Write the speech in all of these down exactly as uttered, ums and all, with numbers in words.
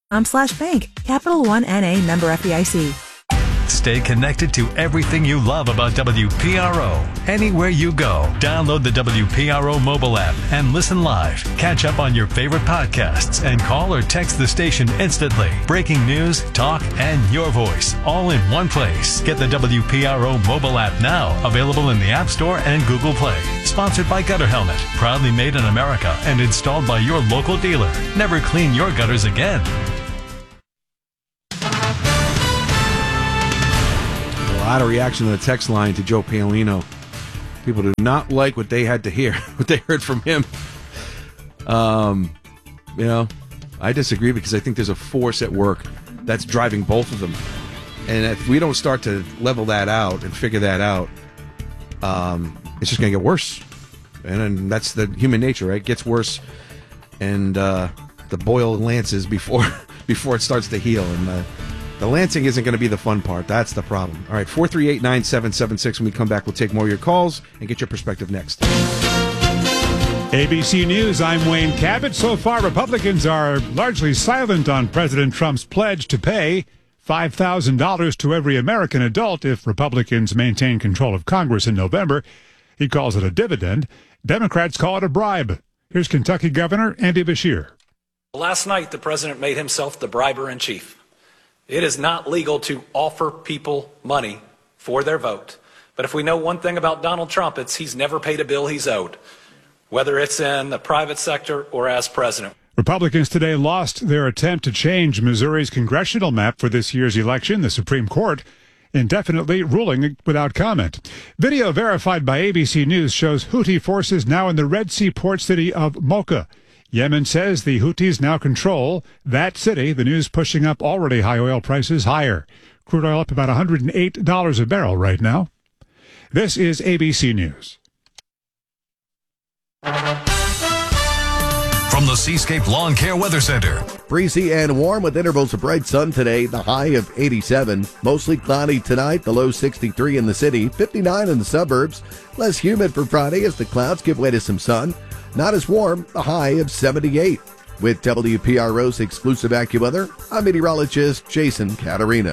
Um, slash bank. Capital One N A, member F D I C. Stay connected to everything you love about W P R O. Anywhere you go, download the W P R O mobile app and listen live. Catch up on your favorite podcasts and call or text the station instantly. Breaking news, talk, and your voice all in one place. Get the W P R O mobile app now, available in the App Store and Google Play. Sponsored by Gutter Helmet, proudly made in America and installed by your local dealer. Never clean your gutters again. A lot of reaction to the text line to Joe Paolino. People do not like what they had to hear, what they heard from him. Um, you know, I disagree because I think there's a force at work that's driving both of them. And if we don't start to level that out and figure that out, um, it's just going to get worse. And, and that's the human nature, right? It gets worse, and uh, the boil lances before before it starts to heal. And uh, the lancing isn't going to be the fun part. That's the problem. All right, four three eight, nine seven seven six. When we come back, we'll take more of your calls and get your perspective next. A B C News, I'm Wayne Cabot. So far, Republicans are largely silent on President Trump's pledge to pay five thousand dollars to every American adult if Republicans maintain control of Congress in November. He calls it a dividend. Democrats call it a bribe. Here's Kentucky Governor Andy Beshear. Last night, the president made himself the briber in chief. It is not legal to offer people money for their vote. But if we know one thing about Donald Trump, it's he's never paid a bill he's owed, whether it's in the private sector or as president. Republicans today lost their attempt to change Missouri's congressional map for this year's election. The Supreme Court indefinitely ruling without comment. Video verified by A B C News shows Houthi forces now in the Red Sea port city of Mocha. Yemen says the Houthis now control that city, the news pushing up already high oil prices higher. Crude oil up about one hundred eight dollars a barrel right now. This is A B C News. From the Seascape Lawn Care Weather Center. Breezy and warm with intervals of bright sun today, the high of eighty-seven. Mostly cloudy tonight, the low sixty-three in the city, fifty-nine in the suburbs. Less humid for Friday as the clouds give way to some sun. Not as warm, the high of seventy-eight. With W P R O's exclusive AccuWeather, I'm meteorologist Jason Caterina.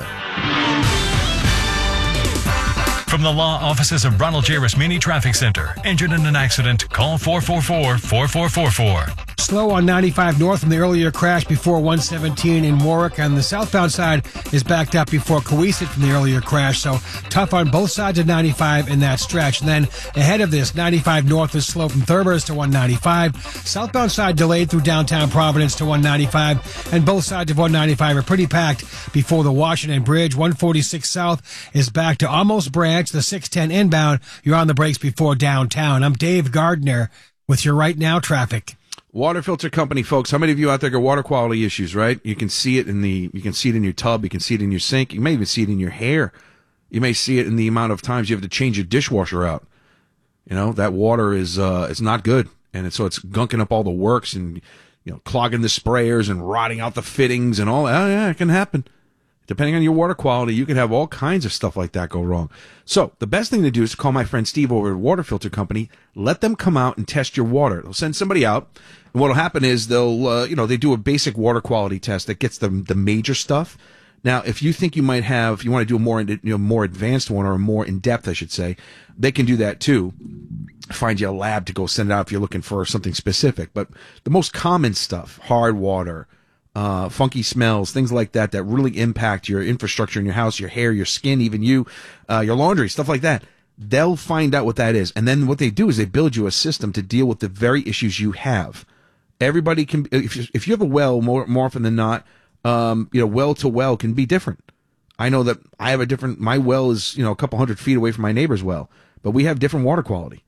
From the law offices of Ronald J. Rasmini Traffic Center. Injured in an accident? Call four four four, four four four four. Slow on ninety-five north from the earlier crash before one seventeen in Warwick. On the southbound side is backed up before Coesit from the earlier crash. So tough on both sides of ninety-five in that stretch. And then ahead of this, ninety-five north is slow from Thurber's to one ninety-five. Southbound side delayed through downtown Providence to one ninety-five. And both sides of one ninety-five are pretty packed before the Washington Bridge. one forty-six south is back to almost Branch. The six ten inbound, you're on the brakes before downtown. I'm Dave Gardner with your Right Now traffic. Water filter company, folks. How many of you out there got water quality issues, right? You can see it in the, you can see it in your tub. You can see it in your sink. You may even see it in your hair. You may see it in the amount of times you have to change your dishwasher out. You know, that water is, uh, it's not good. And it's, so it's gunking up all the works and, you know, clogging the sprayers and rotting out the fittings and all that. Oh, yeah, it can happen. Depending on your water quality, you can have all kinds of stuff like that go wrong. So the best thing to do is to call my friend Steve over at Water Filter Company. Let them come out and test your water. They'll send somebody out, and what will happen is they'll, uh, you know, they do a basic water quality test that gets them the major stuff. Now, if you think you might have, you want to do a more, you know, more advanced one or a more in depth, I should say, they can do that too. Find you a lab to go send it out if you're looking for something specific. But the most common stuff, hard water, Uh, funky smells, things like that, that really impact your infrastructure in your house, your hair, your skin, even you, uh, your laundry, stuff like that. They'll find out what that is. And then what they do is they build you a system to deal with the very issues you have. Everybody can, if you, if you have a well, more, more often than not, um, you know, well to well can be different. I know that I have a different, my well is, you know, a couple hundred feet away from my neighbor's well, but we have different water quality.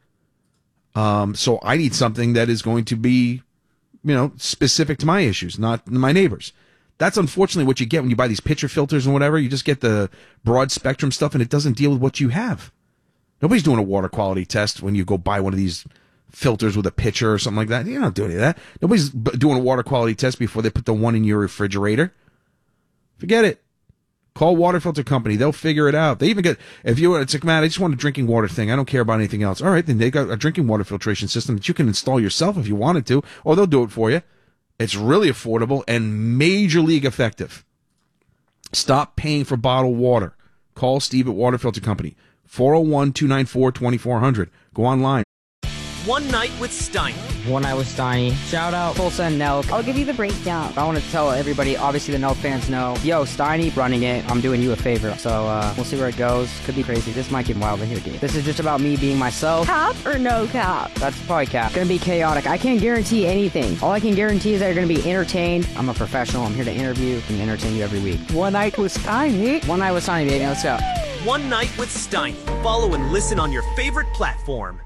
Um, so I need something that is going to be, you know, specific to my issues, not my neighbors. That's unfortunately what you get when you buy these pitcher filters and whatever. You just get the broad spectrum stuff, and it doesn't deal with what you have. Nobody's doing a water quality test when you go buy one of these filters with a pitcher or something like that. You don't do any of that. Nobody's doing a water quality test before they put the one in your refrigerator. Forget it. Call Water Filter Company. They'll figure it out. They even get, if you, it's like, man, I just want a drinking water thing. I don't care about anything else. All right, then they got a drinking water filtration system that you can install yourself if you wanted to, or they'll do it for you. It's really affordable and major league effective. Stop paying for bottled water. Call Steve at Water Filter Company, four oh one, two nine four, two four zero zero. Go online. One Night with Steiny. One Night with Steiny. Shout out Tulsa and Nelk. I'll give you the breakdown. I want to tell everybody, obviously the Nelk fans know, yo, Steiny running it. I'm doing you a favor. So uh, we'll see where it goes. Could be crazy. This might get wild in here, dude. This is just about me being myself. Cap or no cap? That's probably cap. Gonna be chaotic. I can't guarantee anything. All I can guarantee is that you're gonna be entertained. I'm a professional. I'm here to interview and entertain you every week. One Night with Steiny. One Night with Steiny, baby. Let's go. One Night with Steiny. Follow and listen on your favorite platform.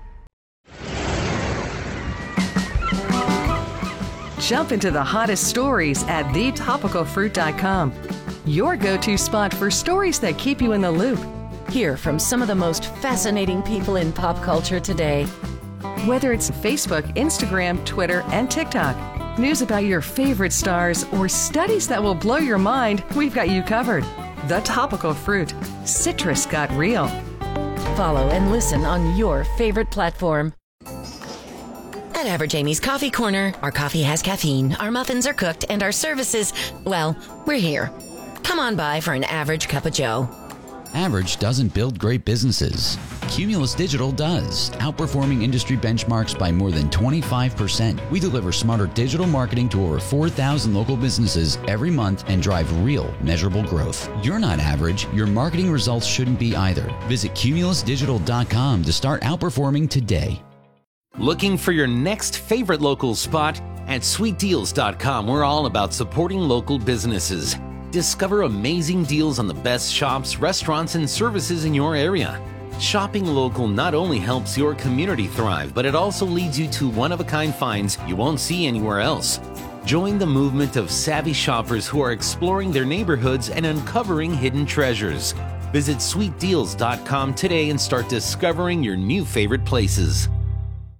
Jump into the hottest stories at the topical fruit dot com. Your go-to spot for stories that keep you in the loop. Hear from some of the most fascinating people in pop culture today. Whether it's Facebook, Instagram, Twitter, and TikTok, news about your favorite stars, or studies that will blow your mind, we've got you covered. The Topical Fruit. Citrus got real. Follow and listen on your favorite platform. At Average Amy's Coffee Corner, our coffee has caffeine, our muffins are cooked, and our services, well, we're here. Come on by for an average cup of joe. Average doesn't build great businesses. Cumulus Digital does, outperforming industry benchmarks by more than twenty-five percent. We deliver smarter digital marketing to over four thousand local businesses every month and drive real, measurable growth. You're not average. Your marketing results shouldn't be either. Visit cumulus digital dot com to start outperforming today. Looking for your next favorite local spot? At sweet deals dot com, we're all about supporting local businesses. Discover amazing deals on the best shops, restaurants, and services in your area. Shopping local not only helps your community thrive, but it also leads you to one-of-a-kind finds you won't see anywhere else. Join the movement of savvy shoppers who are exploring their neighborhoods and uncovering hidden treasures. Visit sweet deals dot com today and start discovering your new favorite places.